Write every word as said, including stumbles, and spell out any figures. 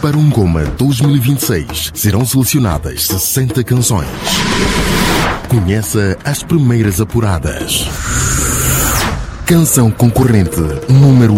Para um Goma dois mil e vinte e seis serão selecionadas sessenta canções. Conheça as primeiras apuradas. Canção concorrente número